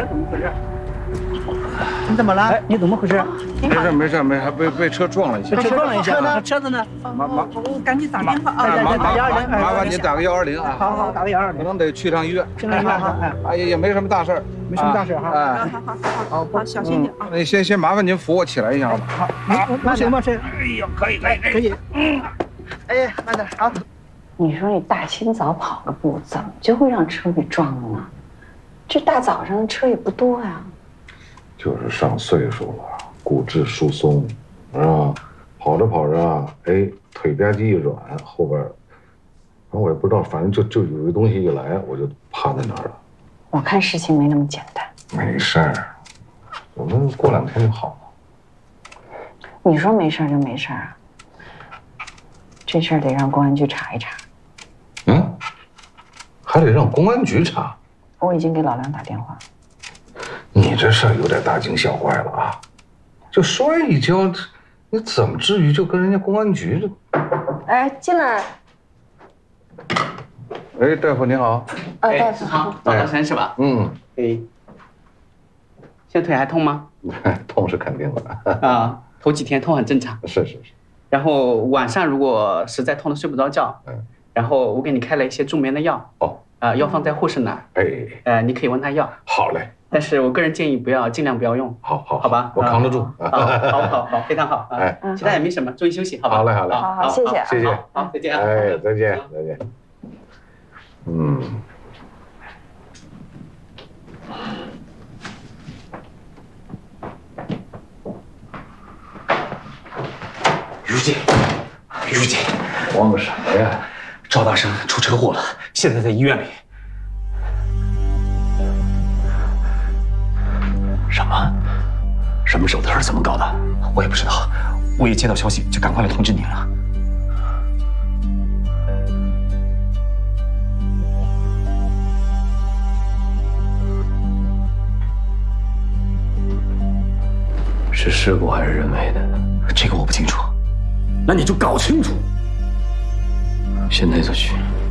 怎么回事？你怎么了？你怎么回事？ 没事，还被车撞了一下。 被车撞了一下。车子呢？ 我赶紧打电话啊！ 麻烦您打个120啊！ 好，打个120。 可能得去趟医院。 去趟医院哈。 哎呀，也没什么大事儿， 没什么大事哈。 哎，好，小心点啊！ 那先麻烦您扶我起来一下吧。 好，慢点。 哎呦，可以。 哎，慢点啊！ 你说你大清早跑个步，怎么就会让车给撞了呢？这大早上的车也不多呀。 就是上岁数了，骨质疏松，啊，跑着，哎，腿吧唧一软，后边，反正我也不知道，反正就有个东西一来，我就趴在那儿了。 我看事情没那么简单。 没事儿，我们过2天就好了。 你说没事就没事啊？这事儿得让公安局查一查。 嗯，还得让公安局查。 我已经给老梁打电话。 你这事儿有点大惊小怪了啊！就摔一跤，你怎么至于就跟人家公安局这？ 哎，进来。 哎，大夫您好。 大夫好。 早到山是吧？ 嗯。 哎，现在腿还痛吗？ 痛是肯定的。 啊，头几天痛很正常。 是。 然后晚上如果实在痛得睡不着觉，然后我给你开了一些助眠的药。 哦。 药放在护士那儿。你可以问他要。好嘞。但是我个人建议尽量不要用。 好吧， 我扛得住。 好，非常好。哎，其他也没什么，注意休息，好吧？ 好嘞。 好，谢谢。 好，再见啊。 哎，再见。 于姐， 慌个什么呀？ 赵大生出车祸了，现在在医院里。什么手段是怎么搞的？我也不知道，我也接到消息，就赶快来通知您了。是事故还是人为的？这个我不清楚。那你就搞清楚。现在就去。